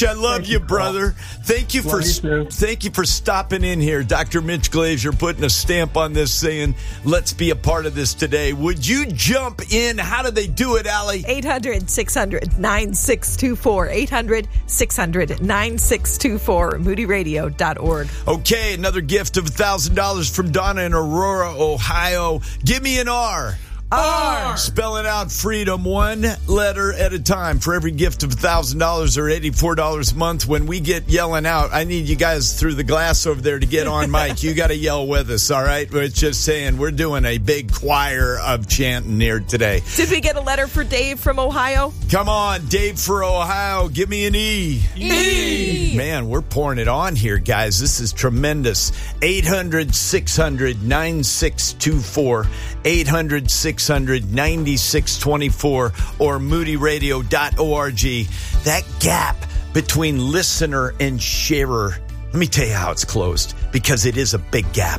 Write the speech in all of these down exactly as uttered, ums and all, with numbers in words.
Mitch, I love Thank you, you, brother. Thank you Love for you too. thank you for stopping in here. Doctor Mitch Glazer putting a stamp on this saying, let's be a part of this today. Would you jump in? How do they do it, Allie? eight hundred, six hundred, nine six two four. eight hundred, six hundred, nine six two four. moody radio dot org. Okay, another gift of one thousand dollars from Donna in Aurora, Ohio. Give me an R. R. Spelling out freedom one letter at a time. For every gift of one thousand dollars or eighty-four dollars a month, when we get yelling out, I need you guys through the glass over there to get on mic. You got to yell with us, all right? We're just saying we're doing a big choir of chanting here today. Did we get a letter for Dave from Ohio? Come on, Dave for Ohio. Give me an E. E. Man, we're pouring it on here, guys. This is tremendous. eight hundred, six hundred, nine six two four. eight hundred, six hundred, nine six two four or moody radio dot org. That gap between listener and sharer, let me tell you how it's closed, because it is a big gap.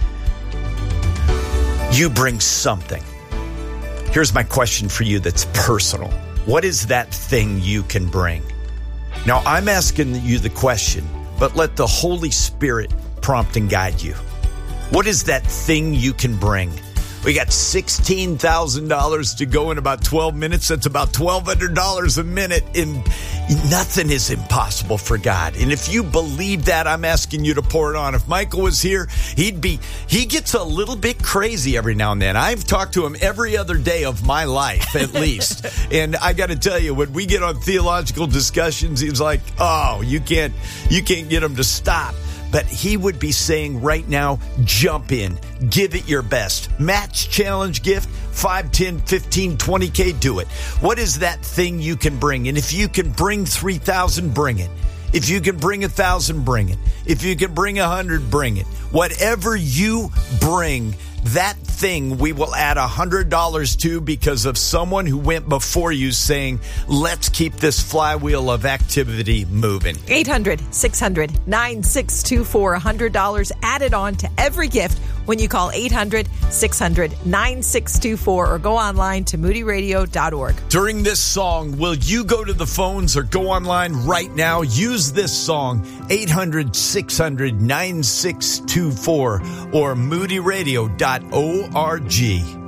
You bring something. Here's my question for you that's personal. What is that thing you can bring? Now, I'm asking you the question, but let the Holy Spirit prompt and guide you. What is that thing you can bring? We got sixteen thousand dollars to go in about twelve minutes. That's about twelve hundred dollars a minute. And nothing is impossible for God. And if you believe that, I'm asking you to pour it on. If Michael was here, he'd be, he gets a little bit crazy every now and then. I've talked to him every other day of my life, at least. And I got to tell you, when we get on theological discussions, he's like, oh, you can't, you can't get him to stop. But he would be saying right now, jump in, give it your best. Match challenge gift, five, ten, fifteen, twenty K, do it. What is that thing you can bring? And if you can bring three thousand, bring it. If you can bring one thousand, bring it. If you can bring one hundred, bring it. Whatever you bring, that thing we will add one hundred dollars to, because of someone who went before you saying, let's keep this flywheel of activity moving. eight hundred, six hundred, nine six two four. one hundred dollars added on to every gift when you call eight hundred, six hundred, nine six two four or go online to moody radio dot org. During this song, will you go to the phones or go online right now? Use this song, eight hundred, six hundred, nine six two four or moody radio dot org.